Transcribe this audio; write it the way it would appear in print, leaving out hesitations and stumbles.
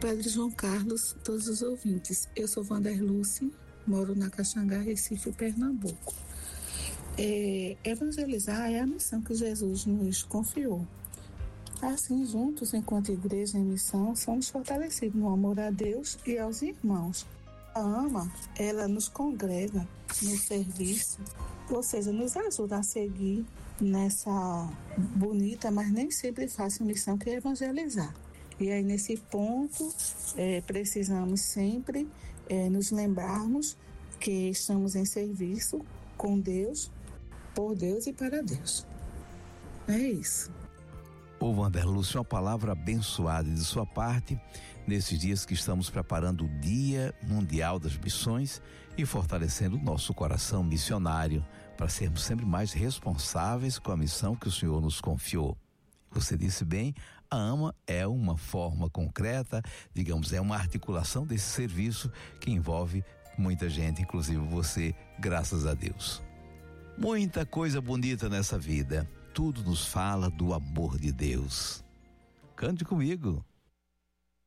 Padre João Carlos, todos os ouvintes. Eu sou Vanderluce, moro na Caxangá, Recife, Pernambuco. Evangelizar é a missão que Jesus nos confiou. Assim, juntos, enquanto igreja em missão, somos fortalecidos no amor a Deus e aos irmãos. A AMA, ela nos congrega no serviço, ou seja, nos ajuda a seguir nessa bonita, mas nem sempre fácil missão que é evangelizar. E aí, nesse ponto, precisamos sempre nos lembrarmos que estamos em serviço com Deus, por Deus e para Deus. É isso. Ô Vanderluce, uma palavra abençoada de sua parte, nesses dias que estamos preparando o Dia Mundial das Missões e fortalecendo o nosso coração missionário para sermos sempre mais responsáveis com a missão que o Senhor nos confiou. Você disse bem, a AMA é uma forma concreta, digamos, é uma articulação desse serviço que envolve muita gente, inclusive você, graças a Deus. Muita coisa bonita nessa vida. Tudo nos fala do amor de Deus. Cante comigo.